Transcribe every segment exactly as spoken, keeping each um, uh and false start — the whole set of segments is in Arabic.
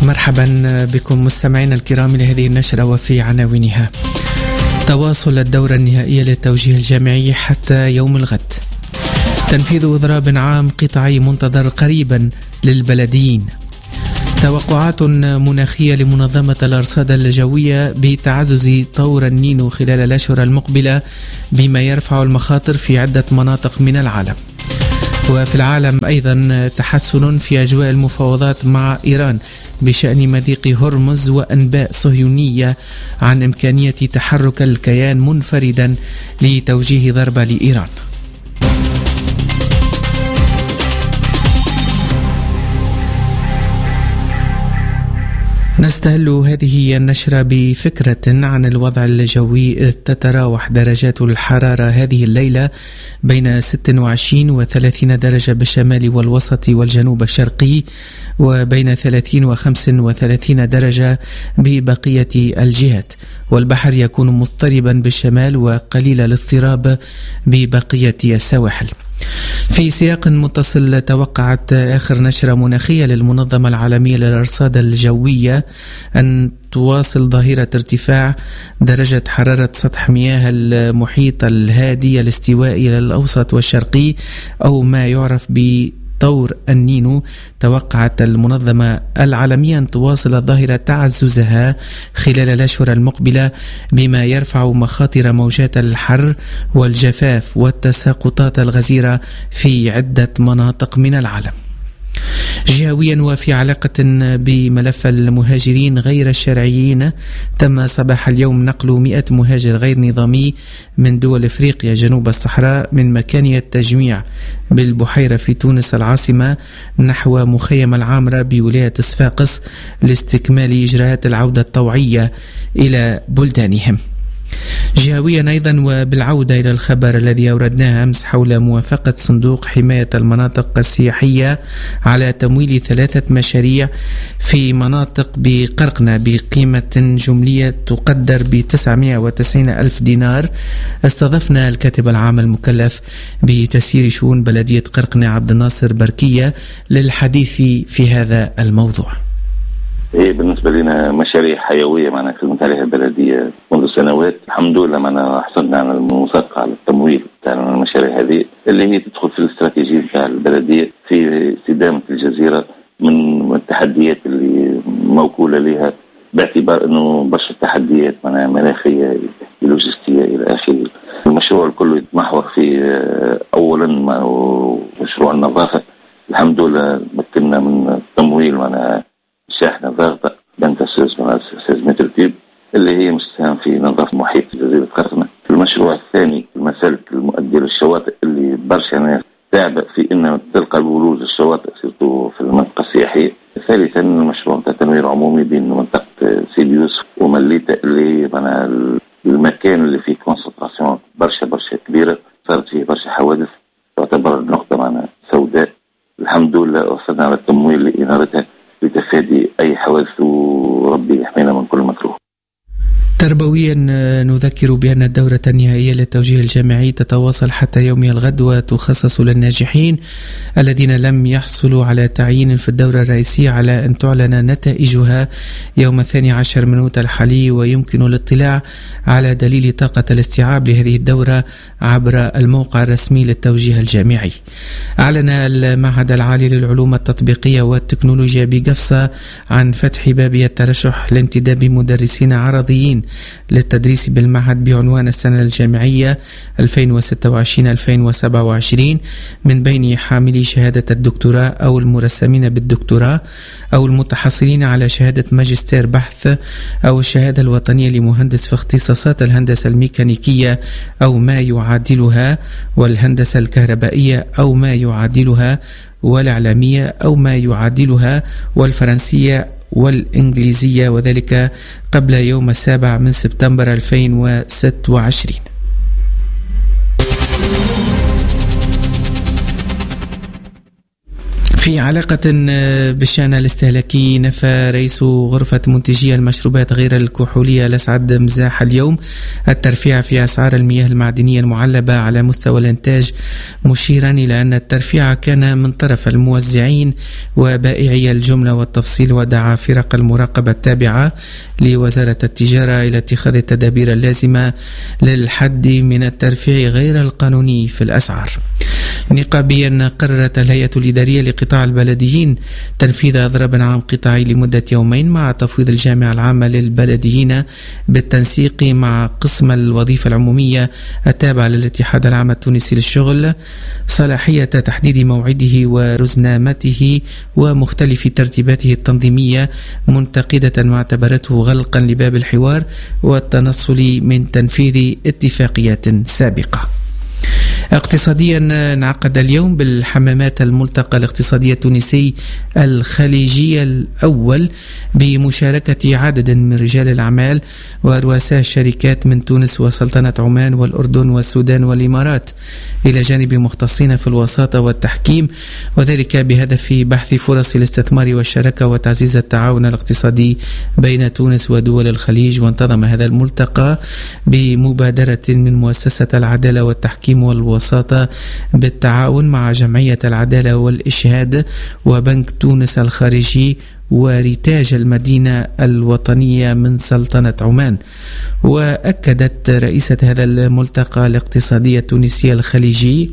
مرحبا بكم مستمعينا الكرام لهذه النشرة وفي عناوينها: تواصل الدورة النهائية للتوجيه الجامعي حتى يوم الغد، تنفيذ إضراب عام قطعي منتظر قريبا للبلديين، توقعات مناخية لمنظمة الأرصاد الجوية بتعزز طور النينو خلال الأشهر المقبلة بما يرفع المخاطر في عدة مناطق من العالم. وفي العالم أيضا تحسن في أجواء المفاوضات مع إيران بشأن مضيق هرمز، وأنباء صهيونية عن إمكانية تحرك الكيان منفردا لتوجيه ضربة لإيران. نستهل هذه النشرة بفكرة عن الوضع الجوي، إذ تتراوح درجات الحرارة هذه الليلة بين ستة وعشرين وثلاثين درجة بالشمال والوسط والجنوب الشرقي، وبين ثلاثين وخمسة وثلاثين درجة ببقية الجهات، والبحر يكون مضطربا بالشمال وقليل الاضطراب ببقية السواحل. في سياق متصل، توقعت آخر نشرة مناخية للمنظمة العالمية للأرصاد الجوية أن تواصل ظاهرة ارتفاع درجة حرارة سطح مياه المحيط الهادي الاستوائي للأوسط والشرقي، أو ما يعرف ب طور النينو. توقعت المنظمة العالمية أن تواصل الظاهرة تعززها خلال الأشهر المقبلة بما يرفع مخاطر موجات الحر والجفاف والتساقطات الغزيرة في عدة مناطق من العالم. جهويا وفي علاقة بملف المهاجرين غير الشرعيين، تم صباح اليوم نقل مئة مهاجر غير نظامي من دول إفريقيا جنوب الصحراء من مكان التجميع بالبحيرة في تونس العاصمة نحو مخيم العامرة بولاية صفاقس لاستكمال إجراءات العودة الطوعية إلى بلدانهم. جهويا أيضا وبالعودة إلى الخبر الذي أوردناه أمس حول موافقة صندوق حماية المناطق السياحية على تمويل ثلاثة مشاريع في مناطق بقرقنة بقيمة جملية تقدر ب تسعمائة وتسعين ألف دينار، استضفنا الكاتب العام المكلف بتسيير شؤون بلدية قرقنة عبد الناصر بركية للحديث في هذا الموضوع. إيه بالنسبة لنا مشاريع حيوية معنا خدمت عليها البلدية منذ سنوات، الحمد لله معنا حصلنا على الموافقة على التمويل بتاع المشاريع هذه اللي هي تدخل في الاستراتيجية بتاع البلدية في استدامة الجزيرة من التحديات اللي موكولة لها، باعتبار انه برشا التحديات معنا مناخية لوجستية الى اخره. المشروع الكل يتمحور في اولا مشروع النظافة، الحمد لله مكننا من التمويل معنا شاحنة ضغطة بنتسوس من ستة متر كيوب اللي هي مساهم في نظافة محيط جزيرة قرقنة. المشروع الثاني المسالك المؤدية للشواطئ اللي برشا ناس تعبت في انها تلقى الولوج الشواطئ سيرتو في المنطقة السياحية. ثالثا المشروع تاع تنوير عمومي بين منطقة سيدي يوسف ومليتة اللي معنا المكان اللي فيه كونسنتراسيون برشا برشا كبيرة، صارت فيه برشا حوادث، تعتبر نقطة معنا سوداء. الحمد لله وصلنا على التمويل لإنارتها لتفادي أي حوادث، وربي يحمينا من كل مكروه. تربويا نذكر بأن الدورة النهائية للتوجيه الجامعي تتواصل حتى يوم الغد، وتخصص للناجحين الذين لم يحصلوا على تعيين في الدورة الرئيسية على أن تعلن نتائجها يوم الثاني عشر من أوت الحالي، ويمكن الاطلاع على دليل طاقة الاستيعاب لهذه الدورة عبر الموقع الرسمي للتوجيه الجامعي. أعلن المعهد العالي للعلوم التطبيقية والتكنولوجيا بقفصة عن فتح باب الترشح لانتداب مدرسين عرضيين للتدريس بالمعهد بعنوان السنة الجامعية ألفين وستة وعشرين ألفين وسبعة وعشرين من بين حاملي شهادة الدكتوراه أو المرسمين بالدكتوراه أو المتحصلين على شهادة ماجستير بحث أو الشهادة الوطنية لمهندس في اختصاصات الهندسة الميكانيكية أو ما يعادلها، والهندسة الكهربائية أو ما يعادلها، والإعلامية أو ما يعادلها، والفرنسية والإنجليزية، وذلك قبل يوم السابع من سبتمبر ألفين وستة وعشرين. في علاقة بالشأن الاستهلاكي، نفى رئيس غرفة منتجي المشروبات غير الكحولية الأسعد مزاح اليوم الترفيع في أسعار المياه المعدنية المعلبة على مستوى الإنتاج، مشيرا إلى أن الترفيع كان من طرف الموزعين وبائعي الجملة والتفصيل، ودعا فرق المراقبة التابعة لوزارة التجارة إلى اتخاذ التدابير اللازمة للحد من الترفيع غير القانوني في الأسعار. نقابيا، قررت الهيئة الإدارية لقطاع البلديين تنفيذ أضراب عام قطاعي لمدة يومين مع تفويض الجامعة العامة للبلديين بالتنسيق مع قسم الوظيفة العمومية التابع للاتحاد العام التونسي للشغل صلاحية تحديد موعده ورزنامته ومختلف ترتيباته التنظيمية، منتقدة ما اعتبرته غلقا لباب الحوار والتنصل من تنفيذ اتفاقيات سابقة. اقتصاديا، انعقد اليوم بالحمامات الملتقى الاقتصادي التونسي الخليجي الأول بمشاركة عدد من رجال الأعمال ورؤساء الشركات من تونس وسلطنة عمان والأردن والسودان والإمارات، إلى جانب مختصين في الوساطة والتحكيم، وذلك بهدف بحث فرص الاستثمار والشراكة وتعزيز التعاون الاقتصادي بين تونس ودول الخليج. وانتظم هذا الملتقى بمبادرة من مؤسسة العدالة والتحكيم والوساطة بالتعاون مع جمعية العدالة والإشهاد وبنك تونس الخارجي ورتاج المدينة الوطنية من سلطنة عمان. وأكدت رئيسة هذا الملتقى الاقتصادي التونسي الخليجي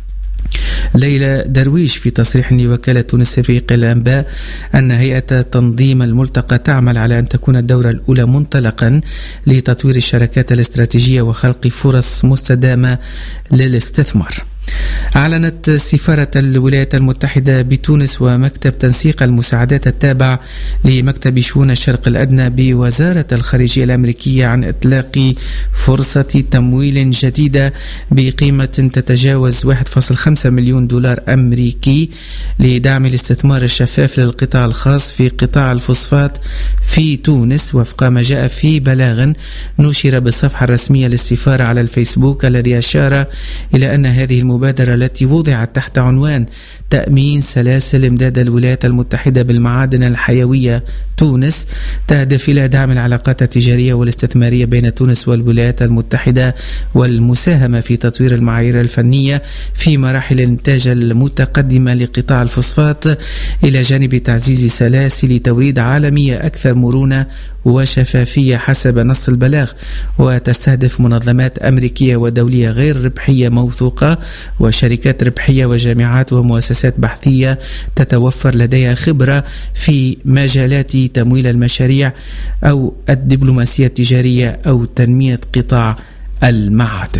ليلى درويش في تصريح لوكالة تونس الريق الأنباء أن هيئة تنظيم الملتقى تعمل على أن تكون الدورة الأولى منطلقا لتطوير الشراكات الاستراتيجية وخلق فرص مستدامة للاستثمار. أعلنت سفارة الولايات المتحدة بتونس ومكتب تنسيق المساعدات التابع لمكتب شؤون الشرق الأدنى بوزارة الخارجية الأمريكية عن إطلاق فرصة تمويل جديدة بقيمة تتجاوز واحد فاصلة خمسة مليون دولار أمريكي لدعم الاستثمار الشفاف للقطاع الخاص في قطاع الفوسفات في تونس، وفق ما جاء في بلاغ نشر بالصفحة الرسمية للسفارة على الفيسبوك، الذي أشار إلى أن هذه المبادرة التي وضعت تحت عنوان تأمين سلاسل إمداد الولايات المتحدة بالمعادن الحيوية تونس تهدف إلى دعم العلاقات التجارية والاستثمارية بين تونس والولايات المتحدة والمساهمة في تطوير المعايير الفنية في مراحل الإنتاج المتقدمة لقطاع الفوسفات، إلى جانب تعزيز سلاسل توريد عالمية أكثر مرونة وشفافية حسب نص البلاغ. وتستهدف منظمات أمريكية ودولية غير ربحية موثوقة وشركات ربحية وجامعات ومؤسسات بحثية تتوفر لديها خبرة في مجالات تمويل المشاريع أو الدبلوماسية التجارية أو تنمية قطاع المعادن.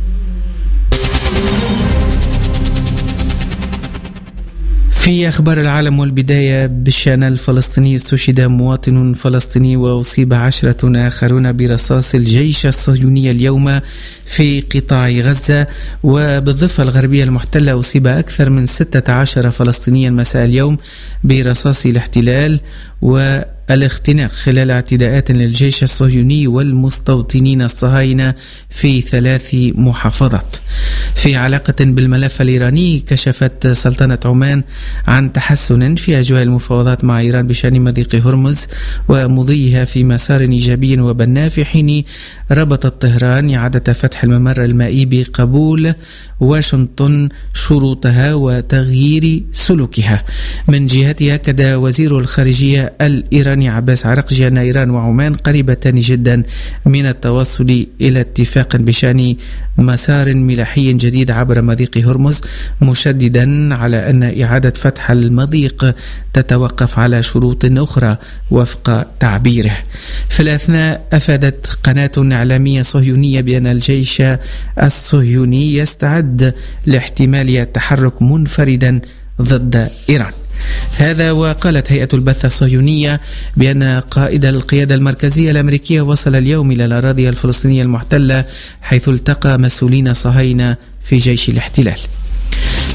في أخبار العالم، والبداية بالشأن الفلسطيني، استشهد مواطن فلسطيني وأصيب عشرة آخرون برصاص الجيش الصهيوني اليوم في قطاع غزة. وبالضفة الغربية المحتلة أصيب أكثر من ستة عشر فلسطينيا مساء اليوم برصاص الاحتلال والاختناق خلال اعتداءات للجيش الصهيوني والمستوطنين الصهاينة في ثلاث محافظات. في علاقة بالملف الإيراني، كشفت سلطنة عمان عن تحسن في أجواء المفاوضات مع إيران بشأن مضيق هرمز ومضيها في مسار إيجابي وبناء، في حين ربطت طهران إعادة فتح الممر المائي بقبول واشنطن شروطها وتغيير سلوكها. من جهتها، أكد وزير الخارجية الإيراني عباس عرقجي أن إيران وعمان قريبتان جدا من التوصل إلى اتفاق بشأن مسار ملاحي جديد عبر مضيق هرمز، مشددا على أن إعادة فتح المضيق تتوقف على شروط أخرى وفق تعبيره. في الأثناء، أفادت قناة إعلامية صهيونية بأن الجيش الصهيوني يستعد لاحتمال التحرك منفردا ضد إيران. هذا وقالت هيئة البث الصهيونية بأن قائد القيادة المركزية الأمريكية وصل اليوم إلى الأراضي الفلسطينية المحتلة، حيث التقى مسؤولين صهاينة في جيش الاحتلال.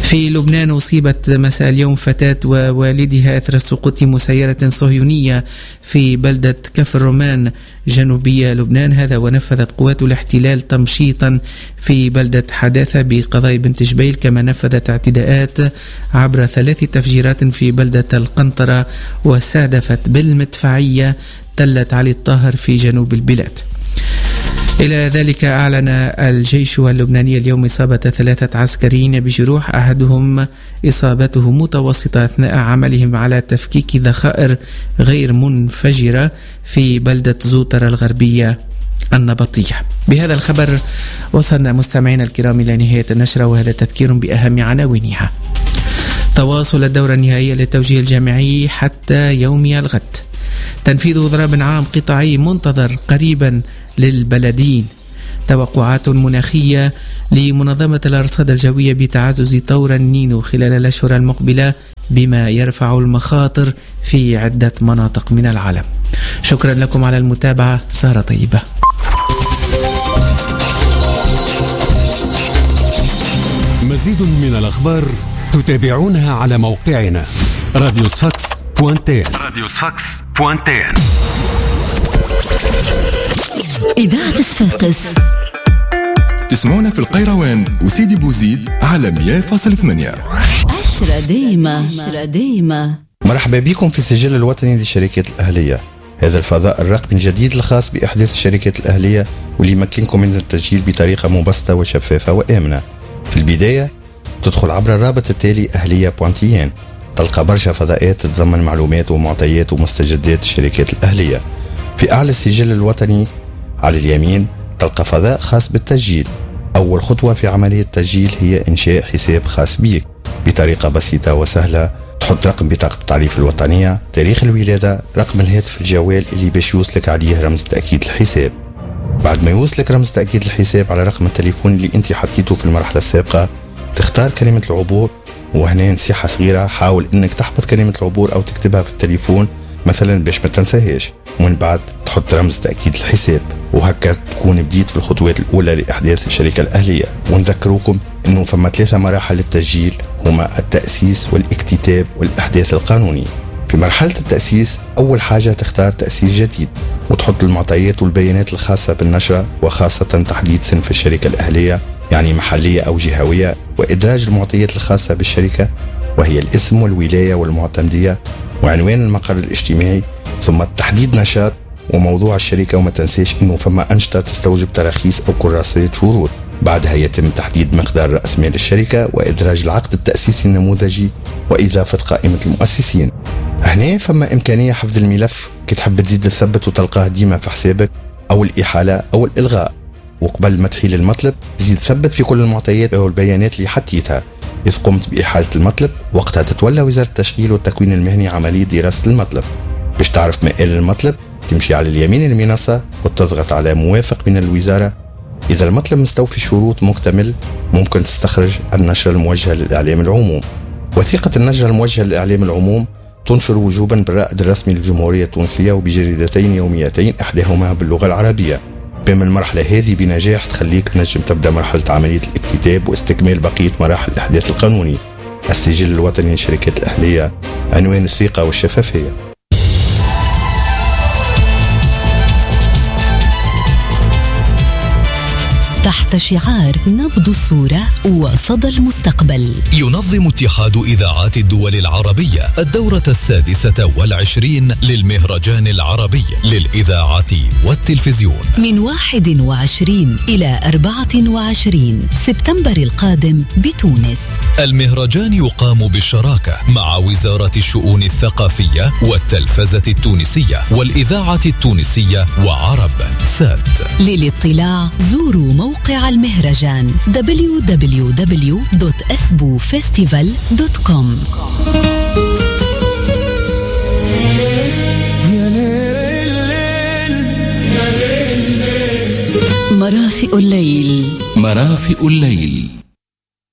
في لبنان أصيبت مساء اليوم فتاة ووالدها أثر سقوط مسيرة صهيونية في بلدة كفر رومان جنوبية لبنان. هذا ونفذت قوات الاحتلال تمشيطا في بلدة حداثة بقضاء بنت جبيل، كما نفذت اعتداءات عبر ثلاث تفجيرات في بلدة القنطرة، واستهدفت بالمدفعية تلة علي الطاهر في جنوب البلاد. إلى ذلك أعلن الجيش اللبناني اليوم إصابة ثلاثة عسكريين بجروح، أحدهم إصابته متوسطة أثناء عملهم على تفكيك ذخائر غير منفجرة في بلدة زوطرة الغربية النبطية. بهذا الخبر وصلنا مستمعينا الكرام إلى نهاية النشرة، وهذا تذكير بأهم عناوينها. تواصل الدورة النهائية للتوجيه الجامعي حتى يوم الغد. تنفيذ ضرب عام قطاعي منتظر قريبا للبلدين. توقعات مناخية لمنظمة الأرصاد الجوية بتعزز طور النينو خلال الأشهر المقبلة، بما يرفع المخاطر في عدة مناطق من العالم. شكرا لكم على المتابعة، سهرة طيبة. مزيد من الأخبار تتابعونها على موقعنا راديو صفاقس بوانتين. راديو صفاقس بوانتين. إذاعة صفاقس تسمعونا في القيروان وسيدي بوزيد على مية فاصلة ثمانية. عشرة دايمة عشرة دايمة. مرحبا بكم في السجل الوطني للشركات الأهلية، هذا الفضاء الرقمي الجديد الخاص بإحداث الشركات الأهلية واللي يمكنكم من التسجيل بطريقة مبسطة وشفافة وآمنة. في البداية تدخل عبر الرابط التالي أهلية بوانتيين، تلقى برشا فضاءات تتضمن معلومات ومعطيات ومستجدات الشركات الأهلية. في أعلى السجل الوطني على اليمين تلقى فضاء خاص بالتسجيل. أول خطوة في عملية التسجيل هي إنشاء حساب خاص بك بطريقة بسيطة وسهلة. تحط رقم بطاقة التعريف الوطنية، تاريخ الولادة، رقم الهاتف الجوال اللي باش يوصلك عليه رمز تأكيد الحساب. بعد ما يوصلك رمز تأكيد الحساب على رقم التليفون اللي انت حطيته في المرحلة السابقة، تختار كلمة العبور. وهنا نصيحة صغيرة، حاول انك تحفظ كلمة العبور او تكتبها في التليفون مثلا باش ما تنساهاش، ومن بعد تحط رمز تأكيد الحساب. وهكا تكون بديت في الخطوات الأولى لإحداث الشركة الأهلية. ونذكروكم أنه فما ثلاثة مراحل للتسجيل، هما التأسيس والاكتتاب والإحداث القانوني. في مرحلة التأسيس أول حاجة تختار تأسيس جديد، وتحط المعطيات والبيانات الخاصة بالنشرة، وخاصة تحديد صنف الشركة الأهلية، يعني محلية أو جهوية، وإدراج المعطيات الخاصة بالشركة وهي الاسم والولاية والمعتمدية وعنوان المقر الاجتماعي، ثم تحديد نشاط وموضوع الشركة. وما تنساش انه فما أنشطة تستوجب تراخيص او كراسات شروط. بعدها يتم تحديد مقدار رأس مال الشركة وإدراج العقد التأسيسي النموذجي وإضافة قائمة المؤسسين. هنا فما إمكانية حفظ الملف كي تحب تزيد تثبت وتلقاه ديما في حسابك، أو الإحالة أو الإلغاء. وقبل ما تحيل المطلب زيد ثبت في كل المعطيات أو البيانات اللي حطيتها. إذ قمت بإحالة المطلب وقتها تتولى وزارة التشغيل والتكوين المهني عملية دراسة المطلب. باش تعرف مآل المطلب تمشي على اليمين المنصة وتضغط على موافق من الوزارة. إذا المطلب مستوفي الشروط مكتمل ممكن تستخرج النشرة الموجهة للإعلام العموم. وثيقة النشرة الموجهة للإعلام العموم تنشر وجوبا بالرائد الرسمي للجمهورية التونسية وبجريدتين يوميتين، إحداهما باللغة العربية. بما المرحلة هذه بنجاح تخليك تنجم تبدأ مرحلة عملية الاكتتاب واستكمال بقية مراحل الإحداث القانوني. السجل الوطني للشركات الأهلية، عنوان الثقة والشفافية. تحت شعار نبض الصورة وصدى المستقبل، ينظم اتحاد إذاعات الدول العربية الدورة السادسة والعشرين للمهرجان العربي للإذاعة والتلفزيون من واحد وعشرين إلى أربعة وعشرين سبتمبر القادم بتونس. المهرجان يقام بالشراكة مع وزارة الشؤون الثقافية والتلفزة التونسية والإذاعة التونسية وعرب سات. للاطلاع زوروا موقع المهرجان دبليو دبليو دبليو دوت اسبو فيستيفال دوت كوم. مرافئ الليل. مرافئ الليل